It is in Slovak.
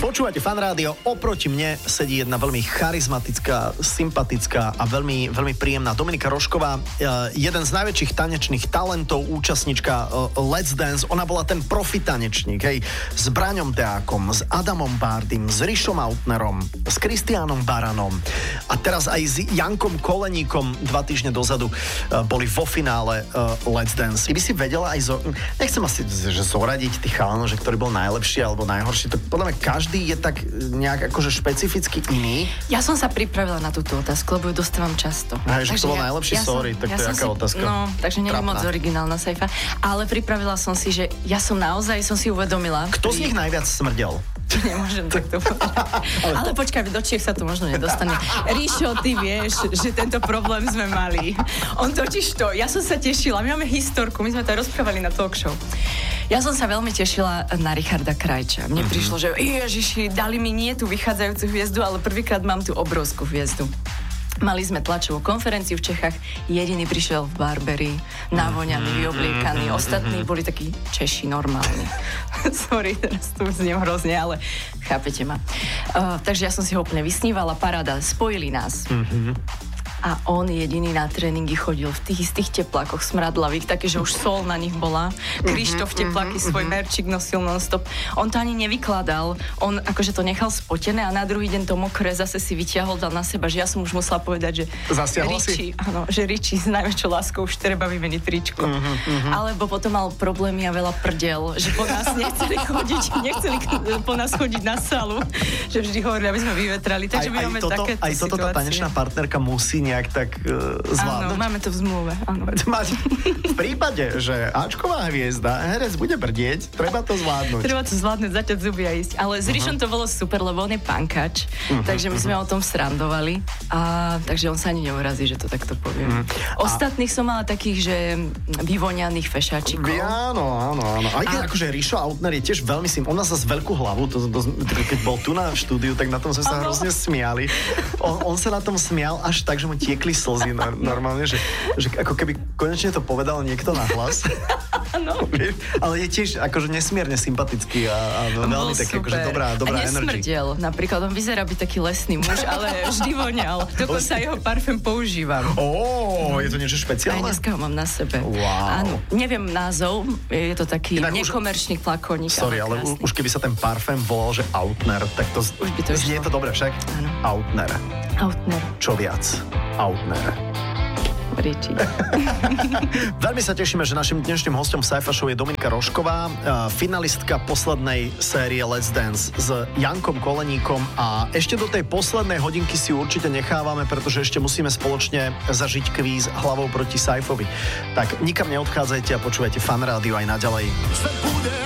Počúvate Fan Rádio, oproti mne sedí jedna veľmi charizmatická, sympatická a veľmi, veľmi príjemná Dominika Rožková, jeden z najväčších tanečných talentov, účastnička Let's Dance. Ona bola ten profi tanečník, hej, s Braňom Deákom, s Adamom Bardym, s Rišom Autnerom, s Kristiánom Baranom a teraz aj s Jankom Koleníkom 2 týždne dozadu boli vo finále Let's Dance. Ty by si vedela aj nechcem asi že zoradiť tých chalanov, že ktorý bol najlepší alebo najhorší, to podľa mňa každý je tak nejak akože špecificky iný. Ja som sa pripravila na túto otázku, lebo ju dostávam často. Že to bol najlepší, sorry, tak to je aká otázka? No, takže nie je moc originálna, Saifa. Ale pripravila som si, že ja som naozaj si uvedomila. Kto z nich najviac smrdel? Nemôžem takto povedať. Ale počkaj, do Čiech sa to možno nedostane. Ríšo, ty vieš, že tento problém sme mali. On totiž to, ja som sa tešila, my máme historku, my sme to rozprávali na talk show. Ja som sa veľmi tešila na Richarda Krajča. Mne prišlo, že ježiši, dali mi nie tú vychádzajúcu hviezdu, ale prvýkrát mám tú obrovskú hviezdu. Mali sme tlačovú konferenciu v Čechách, jediný prišiel v Barberi, navoňaný, vyobliekaný, ostatní boli takí Češi normálni. Sorry, teraz tu zniem hrozne, ale chápete ma. Takže ja som si ho úplne vysnívala, paráda, spojili nás. A on jediný na tréningy chodil v tých istých teplákoch smradlavých, také, že už sol na nich bola. Krištof tepláky, svoj merčík nosil non-stop. On to ani nevykladal, on akože to nechal spotené a na druhý deň to mokré zase si vyťahol, dal na seba, že ja som už musela povedať, že Riči, áno, že Riči s najväčšou láskou už treba vymeniť tričko. Alebo potom mal problémy a veľa prdel, že po nás nechceli po nás chodiť na salu, že vždy hovorili, aby sme vyvetrali. Takže my máme takéto situácie. Aj toto tá tanečná partnerka musí nejak tak zvládnuť. Áno, máme to v zmluve. Áno. V prípade, že Ačková hviezda, herec bude brdieť, treba to zvládnuť. Treba to zvládnuť, zaťať zuby a ísť. Ale s Rišom to bolo super, lebo on je pankač, takže my sme o tom srandovali a takže on sa ani neurazí, že to takto poviem. Ostatných som mala takých, že vyvoňaných fešáčikov. Áno. Aj keď akože Rišo Autner je tiež veľmi on má zase veľkú hlavu, keď bol tu na štúdiu, tak na tom sme sa hrozne smiali. On sa na tom smial až tak, že mu tiekli slzy normálne, že ako keby konečne to povedal niekto nahlas. Áno. Ale je tiež akože nesmierne sympatický a veľmi taký akože dobrá energy. Nesmrdel. Napríklad on vyzerá byť taký lesný muž, ale vždy voňal. Dokonca jeho parfém používam. Je to niečo špeciálne? Aj dneska ho mám na sebe. Wow. Áno, neviem názov, je to taký nekomerčný flakónik. Sorry, ale už keby sa ten parfém volal, že Autner, tak to znie to dobre však? Áno. Autner. Čo viac? Autner. Riči. Veľmi sa tešíme, že našim dnešným hosťom Saifa Show je Dominika Rožková, finalistka poslednej série Let's Dance s Jankom Koleníkom a ešte do tej poslednej hodinky si určite nechávame, pretože ešte musíme spoločne zažiť kvíz hlavou proti Saifovi. Tak nikam neodchádzajte a počúvajte Fan Rádio aj naďalej.